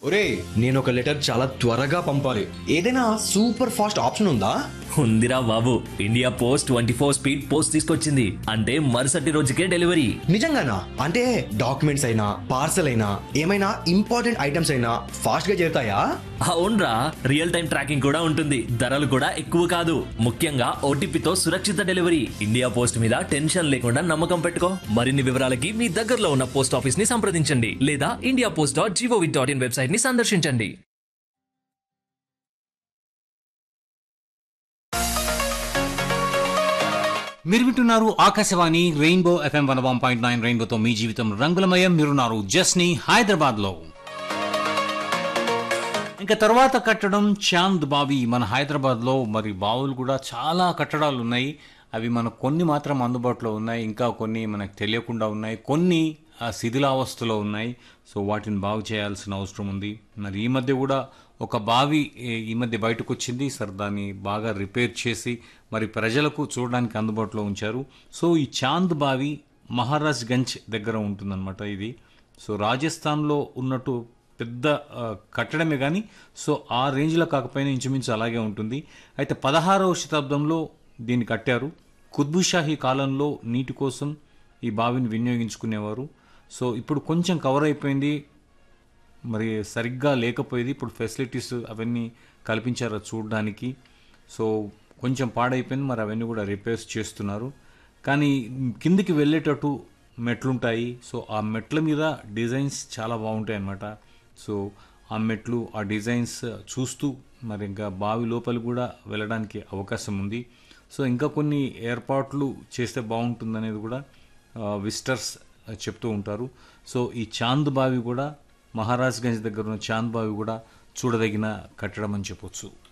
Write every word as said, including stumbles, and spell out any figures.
ఒరే నేను ఒక లెటర్ చాలా త్వరగా పంపాలి, ఏదైనా సూపర్ ఫాస్ట్ ఆప్షన్ ఉందా? ఉందిరా బాబు, India post twenty four speed post తీసుకొచ్చింది. అంటే మరుసటి రోజుకే డెలివరీ. నిజంగానా? అంటే డాక్యుమెంట్స్ అయినా పార్సల్ అయినా ఏమైనా ఇంపార్టెంట్ ఐటమ్స్ అయినా ఫాస్ట్ గా చేరుతాయా? అవునరా, రియల్ టైం ట్రాకింగ్ కూడా ఉంటుంది. ధరలు కూడా ఎక్కువ కాదు. ముఖ్యంగా ఓటీపీతో సురక్షిత డెలివరీ. ఇండియా పోస్ట్ మీద టెన్షన్ లేకుండా నమ్మకం పెట్టుకో. మరిన్ని వివరాలకి మీ దగ్గరలో ఉన్న పోస్ట్ ఆఫీస్ ని సంప్రదించండి లేదా India post dot GOV dot in website ని సందర్శించండి. మీరు వింటున్నారు Akashvani rainbow FM one one point nine. రెయిన్బోతో మీ జీవితం రంగులమయం. మీరున్నారు జస్ని హైదరాబాద్ లో. ఇంకా తర్వాత కట్టడం చాంద్ బావి. మన హైదరాబాద్ లో మరి బావులు కూడా చాలా కట్టడాలు ఉన్నాయి. అవి మనకు కొన్ని మాత్రం అందుబాటులో ఉన్నాయి, ఇంకా కొన్ని మనకు తెలియకుండా ఉన్నాయి, కొన్ని శిథిలావస్థలో ఉన్నాయి. సో వాటిని బాగు చేయాల్సిన అవసరం ఉంది. మరి ఈ మధ్య కూడా ఒక బావి ఈ మధ్య బయటకు వచ్చింది. సార్ దాన్ని బాగా రిపేర్ చేసి మరి ప్రజలకు చూడడానికి అందుబాటులో ఉంచారు. సో ఈ చాంద్ బావి మహారాజ్ గంజ్ దగ్గర ఉంటుందన్నమాట ఇది. సో రాజస్థాన్లో ఉన్నట్టు పెద్ద కట్టడమే కానీ సో ఆ రేంజ్లో కాకపోయినా ఇంచుమించు అలాగే ఉంటుంది. అయితే పదహారవ శతాబ్దంలో దీన్ని కట్టారు. కుతుబ్షాహీ కాలంలో నీటి కోసం ఈ బావిని వినియోగించుకునేవారు. సో ఇప్పుడు కొంచెం కవర్ అయిపోయింది, మరి సరిగ్గా లేకపోయేది. ఇప్పుడు ఫెసిలిటీస్ అవన్నీ కల్పించారు చూడడానికి. సో కొంచెం పాడైపోయింది, మరి అవన్నీ కూడా రిపేర్స్ చేస్తున్నారు. కానీ కిందికి వెళ్ళేటట్టు మెట్లుంటాయి. సో ఆ మెట్ల మీద డిజైన్స్ చాలా బాగుంటాయి అన్నమాట. సో ఆ మెట్లు ఆ డిజైన్స్ చూస్తూ మరి ఇంకా బావి లోపలి కూడా వెళ్ళడానికి అవకాశం ఉంది. సో ఇంకా కొన్ని ఏర్పాట్లు చేస్తే బాగుంటుందనేది కూడా విజిటర్స్ చెప్తూ ఉంటారు. సో ఈ చాంద్ బావి కూడా మహారాజ్ గంజ్ దగ్గర ఉన్న చాంద్ బావి కూడా చూడదగిన కట్టడం అని చెప్పొచ్చు.